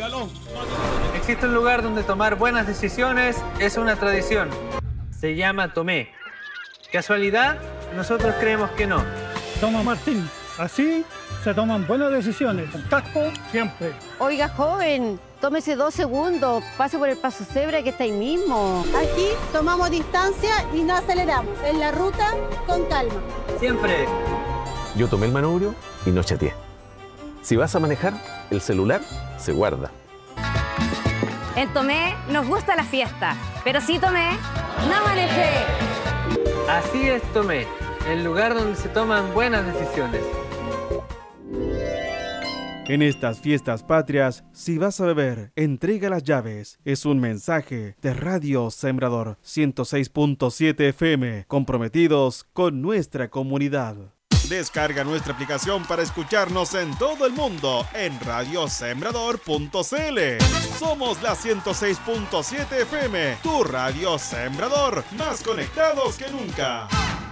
Existe un lugar donde tomar buenas decisiones es una tradición. Se llama Tomé. ¿Casualidad? Nosotros creemos que no. Toma Martín, así se toman buenas decisiones. El casco siempre. Oiga, joven, tómese 2 segundos, pase por el paso cebra que está ahí mismo. Aquí tomamos distancia y no aceleramos. En la ruta, con calma. Siempre. Yo tomé el manubrio y no chateé. Si vas a manejar, el celular se guarda. En Tomé nos gusta la fiesta, pero si tomé, no manejé. Así es Tomé, el lugar donde se toman buenas decisiones. En estas fiestas patrias, si vas a beber, entrega las llaves. Es un mensaje de Radio Sembrador 106.7 FM, comprometidos con nuestra comunidad. Descarga nuestra aplicación para escucharnos en todo el mundo en radiosembrador.cl. Somos la 106.7 FM, tu Radio Sembrador, más conectados que nunca.